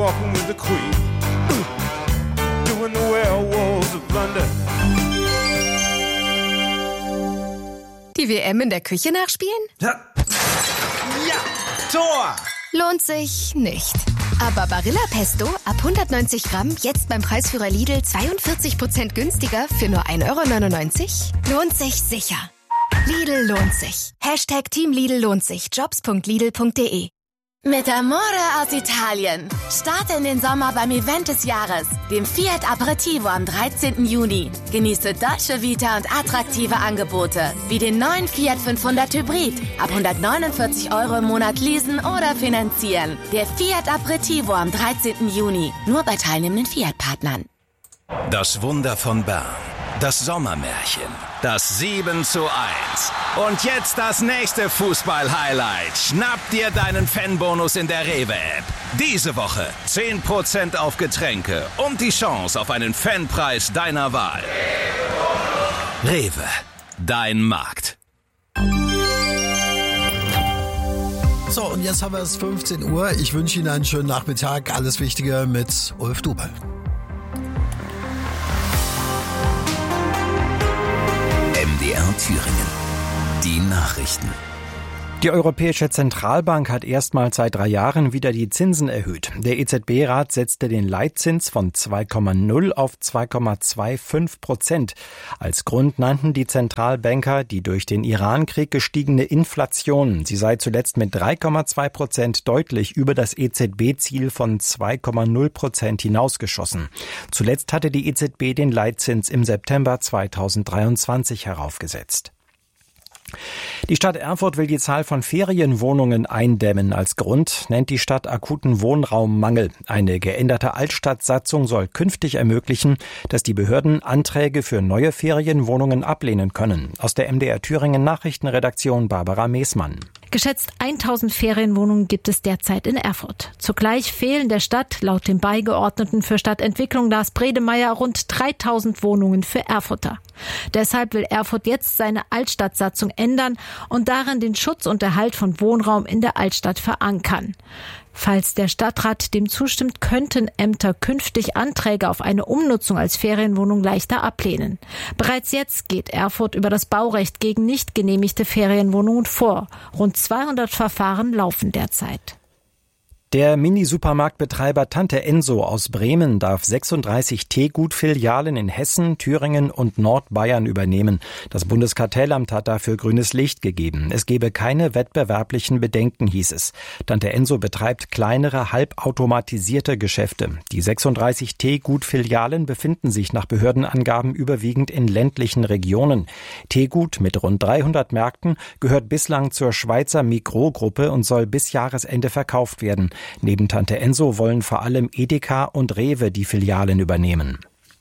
walking with the Queen, doing the werewolves of London. Die WM in der Küche nachspielen? Ja, Tor! Lohnt sich nicht. Aber Barilla Pesto ab 190 Gramm jetzt beim Preisführer Lidl 42% günstiger für nur 1,99 €? Lohnt sich sicher. Lidl lohnt sich. #Team Lidl lohnt sich. Jobs.lidl.de. Mit Amore aus Italien. Starte in den Sommer beim Event des Jahres, dem Fiat Aperitivo am 13. Juni. Genieße Dolce Vita und attraktive Angebote, wie den neuen Fiat 500 Hybrid. Ab 149 € im Monat leasen oder finanzieren. Der Fiat Aperitivo am 13. Juni. Nur bei teilnehmenden Fiat-Partnern. Das Wunder von Bern. Das Sommermärchen. Das 7:1. Und jetzt das nächste Fußball-Highlight. Schnapp dir deinen Fanbonus in der Rewe-App. Diese Woche 10% auf Getränke und die Chance auf einen Fanpreis deiner Wahl. Rewe, dein Markt. So, und jetzt haben wir es 15 Uhr. Ich wünsche Ihnen einen schönen Nachmittag. Alles Wichtige mit Ulf Dubel. MDR Thüringen. Die Nachrichten. Die Europäische Zentralbank hat erstmals seit 3 Jahren wieder die Zinsen erhöht. Der EZB-Rat setzte den Leitzins von 2,0 auf 2,25%. Als Grund nannten die Zentralbanker die durch den Iran-Krieg gestiegene Inflation. Sie sei zuletzt mit 3,2% deutlich über das EZB-Ziel von 2,0% hinausgeschossen. Zuletzt hatte die EZB den Leitzins im September 2023 heraufgesetzt. Die Stadt Erfurt will die Zahl von Ferienwohnungen eindämmen. Als Grund nennt die Stadt akuten Wohnraummangel. Eine geänderte Altstadtsatzung soll künftig ermöglichen, dass die Behörden Anträge für neue Ferienwohnungen ablehnen können. Aus der MDR Thüringen Nachrichtenredaktion Barbara Meßmann. Geschätzt 1000 Ferienwohnungen gibt es derzeit in Erfurt. Zugleich fehlen der Stadt laut dem Beigeordneten für Stadtentwicklung Lars Bredemeier rund 3000 Wohnungen für Erfurter. Deshalb will Erfurt jetzt seine Altstadtsatzung ändern und darin den Schutz und Erhalt von Wohnraum in der Altstadt verankern. Falls der Stadtrat dem zustimmt, könnten Ämter künftig Anträge auf eine Umnutzung als Ferienwohnung leichter ablehnen. Bereits jetzt geht Erfurt über das Baurecht gegen nicht genehmigte Ferienwohnungen vor. Rund 200 Verfahren laufen derzeit. Der Mini-Supermarktbetreiber Tante Enso aus Bremen darf 36 Teegut-Filialen in Hessen, Thüringen und Nordbayern übernehmen. Das Bundeskartellamt hat dafür grünes Licht gegeben. Es gebe keine wettbewerblichen Bedenken, hieß es. Tante Enso betreibt kleinere, halbautomatisierte Geschäfte. Die 36 Teegut-Filialen befinden sich nach Behördenangaben überwiegend in ländlichen Regionen. Teegut mit rund 300 Märkten gehört bislang zur Schweizer Migros-Gruppe und soll bis Jahresende verkauft werden. Neben Tante Enso wollen vor allem Edeka und Rewe die Filialen übernehmen.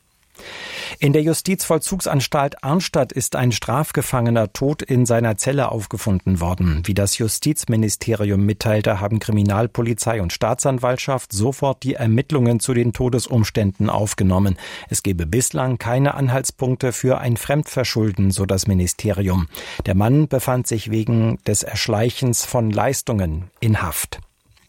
In der Justizvollzugsanstalt Arnstadt ist ein Strafgefangener tot in seiner Zelle aufgefunden worden. Wie das Justizministerium mitteilte, haben Kriminalpolizei und Staatsanwaltschaft sofort die Ermittlungen zu den Todesumständen aufgenommen. Es gebe bislang keine Anhaltspunkte für ein Fremdverschulden, so das Ministerium. Der Mann befand sich wegen des Erschleichens von Leistungen in Haft.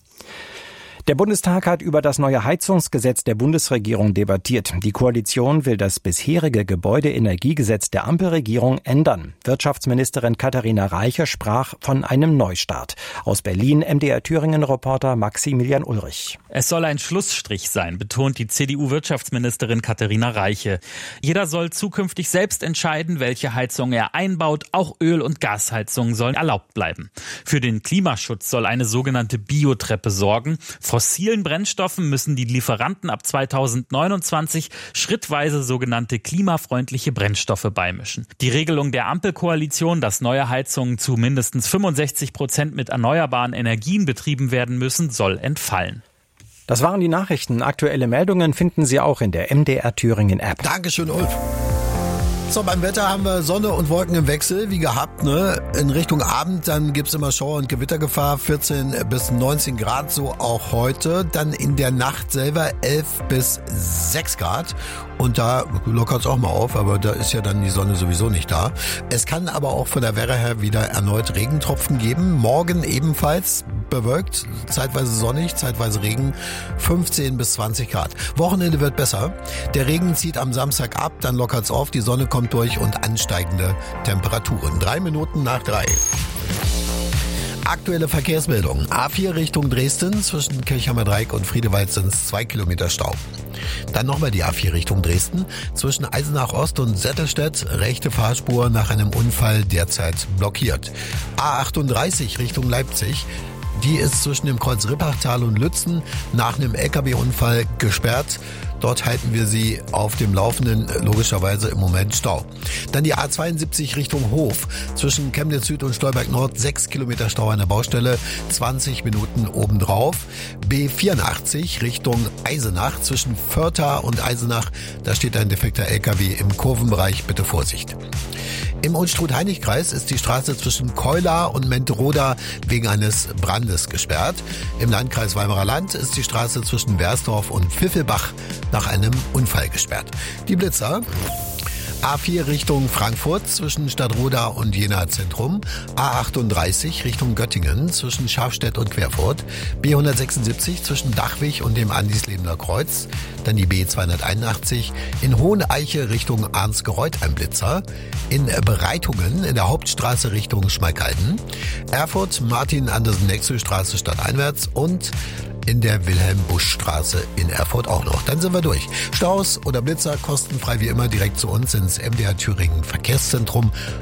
Der Bundestag hat über das neue Heizungsgesetz der Bundesregierung debattiert. Die Koalition will das bisherige Gebäudeenergiegesetz der Ampelregierung ändern. Wirtschaftsministerin Katharina Reiche sprach von einem Neustart. Aus Berlin MDR Thüringen-Reporter Maximilian Ulrich. Es soll ein Schlussstrich sein, betont die CDU-Wirtschaftsministerin Katharina Reiche. Jeder soll zukünftig selbst entscheiden, welche Heizung er einbaut. Auch Öl- und Gasheizungen sollen erlaubt bleiben. Für den Klimaschutz soll eine sogenannte Biotreppe sorgen. Fossilen Brennstoffen müssen die Lieferanten ab 2029 schrittweise sogenannte klimafreundliche Brennstoffe beimischen. Die Regelung der Ampelkoalition, dass neue Heizungen zu mindestens 65% mit erneuerbaren Energien betrieben werden müssen, soll entfallen. Das waren die Nachrichten. Aktuelle Meldungen finden Sie auch in der MDR Thüringen App. Dankeschön, Ulf. So, beim Wetter haben wir Sonne und Wolken im Wechsel, wie gehabt, ne? In Richtung Abend, dann gibt's immer Schauer- und Gewittergefahr, 14 bis 19 Grad, so auch heute. Dann in der Nacht selber 11 bis 6 Grad. Und da lockert's auch mal auf, aber da ist ja dann die Sonne sowieso nicht da. Es kann aber auch von der Wärme her wieder erneut Regentropfen geben. Morgen ebenfalls bewölkt, zeitweise sonnig, zeitweise Regen, 15 bis 20 Grad. Wochenende wird besser. Der Regen zieht am Samstag ab, dann lockert's auf, die Sonne kommt durch und ansteigende Temperaturen. 3 Minuten nach 3. Aktuelle Verkehrsmeldung. A4 Richtung Dresden, zwischen Kirchheimer Dreieck und Friedewald sind es 2 Kilometer Stau. Dann nochmal die A4 Richtung Dresden, zwischen Eisenach Ost und Settelstedt, rechte Fahrspur nach einem Unfall derzeit blockiert. A38 Richtung Leipzig, die ist zwischen dem Kreuz Rippachtal und Lützen nach einem LKW-Unfall gesperrt. Dort halten wir Sie auf dem Laufenden, logischerweise im Moment Stau. Dann die A72 Richtung Hof, zwischen Chemnitz Süd und Stolberg Nord, 6 Kilometer Stau an der Baustelle, 20 Minuten obendrauf. B84 Richtung Eisenach, zwischen Vörtha und Eisenach, da steht ein defekter LKW im Kurvenbereich, bitte Vorsicht. Im Unstrut-Heinig-Kreis ist die Straße zwischen Keular und Menteroda wegen eines Brandes gesperrt. Im Landkreis Weimarer Land ist die Straße zwischen Wersdorf und Pfiffelbach nach einem Unfall gesperrt. Die Blitzer: A4 Richtung Frankfurt zwischen Stadtroda und Jena Zentrum, A38 Richtung Göttingen zwischen Schafstedt und Querfurt, B176 zwischen Dachwig und dem Andislebener Kreuz, dann die B281 in Hoheneiche Richtung Arnsgereuth ein Blitzer, in Breitungen in der Hauptstraße Richtung Schmalkalden, Erfurt Martin-Andersen-Nexel-Straße stadteinwärts und in der Wilhelm-Busch-Straße in Erfurt auch noch. Dann sind wir durch. Staus oder Blitzer kostenfrei wie immer direkt zu uns ins MDR Thüringen Verkehrszentrum